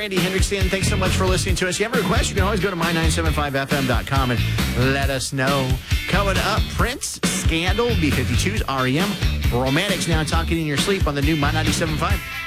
Randy Hendrickson, thanks so much for listening to us. If you have a request, you can always go to my975fm.com and let us know. Coming up, Prince, Scandal, B-52s, REM, Romantics Now Talking in Your Sleep on the new My 97.5.